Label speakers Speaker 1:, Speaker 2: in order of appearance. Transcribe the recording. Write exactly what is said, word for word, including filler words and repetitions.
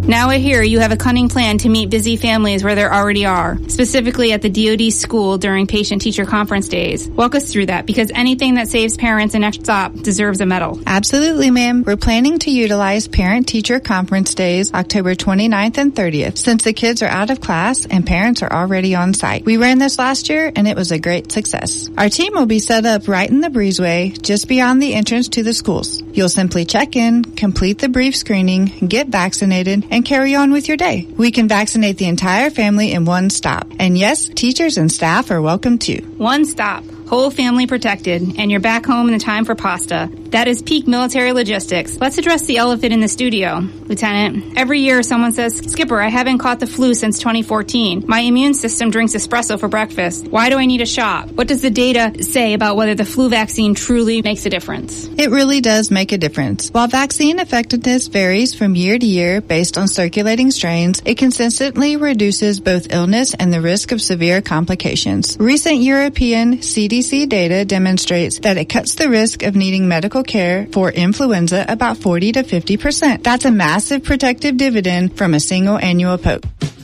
Speaker 1: Now I hear you have a cunning plan to meet busy families where there already are, specifically at the D O D school during patient-teacher conference days. Walk us through that, because anything that saves parents an extra stop deserves a medal.
Speaker 2: Absolutely, ma'am. We're planning to utilize parent-teacher conference days October twenty-ninth and thirtieth, since the kids are out of class and parents are already on site. We ran this last year, and it was a great success. Our team will be set up right in the breezeway, just beyond the entrance to the schools. You'll simply check in, complete the brief screening, get vaccinated, and carry on with your day. We can vaccinate the entire family in one stop. And yes, teachers and staff are welcome too.
Speaker 1: One stop. Whole family protected, and you're back home in the time for pasta. That is peak military logistics. Let's address the elephant in the studio. Lieutenant, every year someone says, Skipper, I haven't caught the flu since twenty fourteen. My immune system drinks espresso for breakfast. Why do I need a shot? What does the data say about whether the flu vaccine truly makes a difference?
Speaker 2: It really does make a difference. While vaccine effectiveness varies from year to year based on circulating strains, it consistently reduces both illness and the risk of severe complications. Recent European C D C data demonstrates that it cuts the risk of needing medical care for influenza about forty to fifty percent. That's a massive protective dividend from a single annual poke.